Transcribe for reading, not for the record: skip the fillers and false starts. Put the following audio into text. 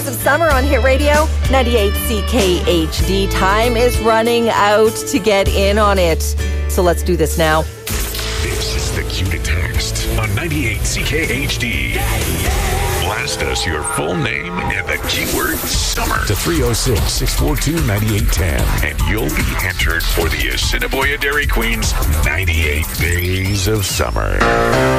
Of summer on Hit Radio, 98 CKHD. Time is running out to get in on it. So let's do this now. This is the cue to text on 98 CKHD. Blast us your full name and the keyword summer to 306-642-9810. and you'll be entered for the Assiniboia Dairy Queen's 98 Days of Summer.